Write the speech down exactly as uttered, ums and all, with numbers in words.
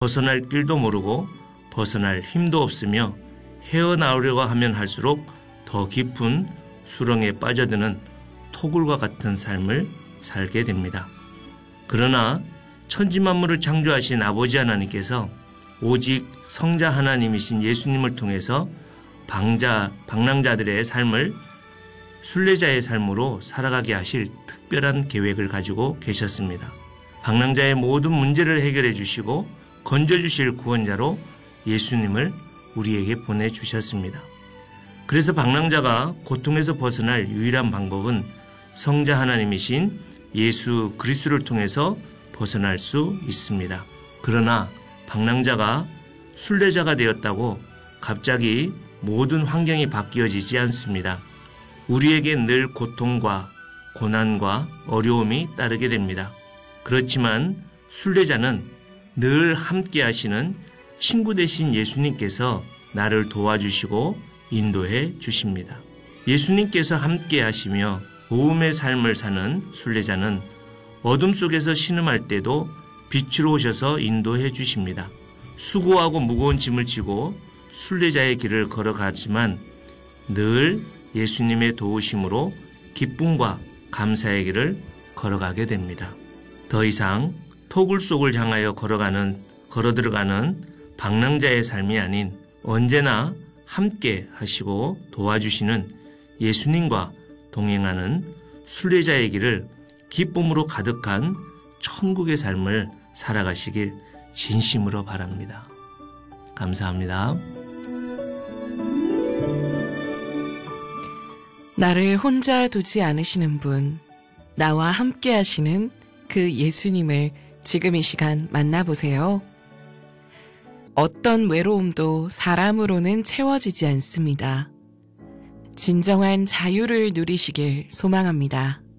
벗어날 길도 모르고 벗어날 힘도 없으며 헤어나오려고 하면 할수록 더 깊은 수렁에 빠져드는 토굴과 같은 삶을 살게 됩니다. 그러나 천지만물을 창조하신 아버지 하나님께서 오직 성자 하나님이신 예수님을 통해서 방자, 방랑자들의 삶을 순례자의 삶으로 살아가게 하실 특별한 계획을 가지고 계셨습니다. 방랑자의 모든 문제를 해결해 주시고 건져주실 구원자로 예수님을 우리에게 보내주셨습니다. 그래서 방랑자가 고통에서 벗어날 유일한 방법은 성자 하나님이신 예수 그리스도를 통해서 벗어날 수 있습니다. 그러나 방랑자가 순례자가 되었다고 갑자기 모든 환경이 바뀌어지지 않습니다. 우리에게 늘 고통과 고난과 어려움이 따르게 됩니다. 그렇지만 순례자는 늘 함께 하시는 친구 되신 예수님께서 나를 도와주시고 인도해 주십니다. 예수님께서 함께 하시며 도움의 삶을 사는 순례자는 어둠 속에서 신음할 때도 빛으로 오셔서 인도해 주십니다. 수고하고 무거운 짐을 지고 순례자의 길을 걸어가지만 늘 예수님의 도우심으로 기쁨과 감사의 길을 걸어가게 됩니다. 더 이상 토굴 속을 향하여 걸어가는, 걸어 들어가는 방랑자의 삶이 아닌 언제나 함께 하시고 도와주시는 예수님과 동행하는 순례자의 길을 기쁨으로 가득한 천국의 삶을 살아가시길 진심으로 바랍니다. 감사합니다. 나를 혼자 두지 않으시는 분, 나와 함께 하시는 그 예수님을 지금 이 시간 만나보세요. 어떤 외로움도 사람으로는 채워지지 않습니다. 진정한 자유를 누리시길 소망합니다.